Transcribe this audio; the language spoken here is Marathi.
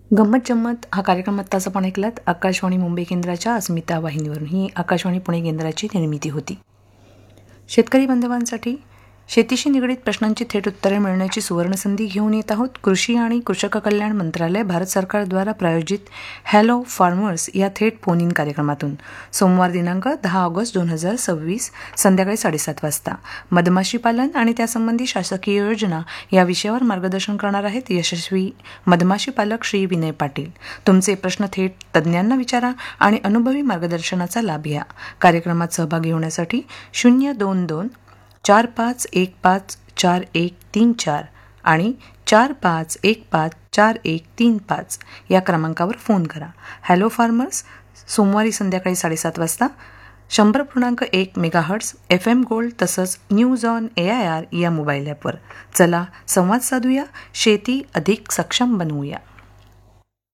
गंमत जम्मत हा कार्यक्रम आत्ताच आपण ऐकलात आकाशवाणी मुंबई केंद्राच्या अस्मिता वाहिनीवरून. ही आकाशवाणी पुणे केंद्राची निर्मिती होती. शेतकरी बांधवांसाठी शेतीशी निगडीत प्रश्नांची थेट उत्तरे मिळण्याची सुवर्णसंधी घेऊन येत आहोत. कृषी आणि कृषक कल्याण मंत्रालय भारत सरकारद्वारा प्रायोजित हॅलो फार्मर्स या थेट फोन इन कार्यक्रमातून सोमवार दिनांक 10 ऑगस्ट 2026 संध्याकाळी 7:30 वाजता मधमाशी पालन आणि त्यासंबंधी शासकीय योजना या विषयावर मार्गदर्शन करणार आहेत यशस्वी मधमाशी पालक श्री विनय पाटील. तुमचे प्रश्न थेट तज्ज्ञांना विचारा आणि अनुभवी मार्गदर्शनाचा लाभ घ्या. कार्यक्रमात सहभागी होण्यासाठी 02245154134 आणि 45154135 या क्रमांकावर फोन करा. हॅलो फार्मर्स सोमवारी संध्याकाळी 7:30 वाजता 100.1 मेगाहर्ट्झ FM गोल्ड तसंच न्यूज ऑन AIR या मोबाईल ॲपवर. चला संवाद साधूया, शेती अधिक सक्षम बनवूया.